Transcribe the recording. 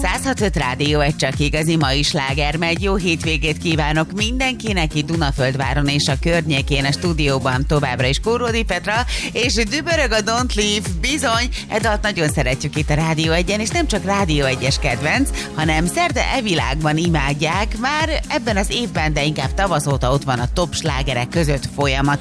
106.5 Rádió, egy csak igazi mai sláger megy. Jó hétvégét kívánok mindenkinek itt Dunaföldváron és a környékén, a stúdióban továbbra is Kóródi Petra, és dübörög a Don't Leave, bizony, Edalt nagyon szeretjük itt a Rádió 1-en, és nem csak Rádió 1-es kedvenc, hanem szerte e-világban imádják, már ebben az évben, de inkább tavasz óta ott van a top slágerek között folyamatosan.